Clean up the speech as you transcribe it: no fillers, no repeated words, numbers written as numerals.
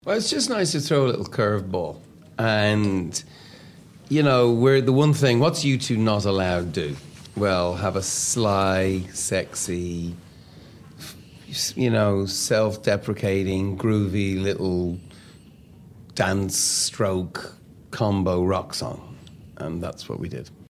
Well, it's just nice to throw a little curveball. And, we're the one thing, what's U2 not allowed to do? Well, have a sly, sexy, self-deprecating, groovy little dance stroke combo rock song. And that's what we did.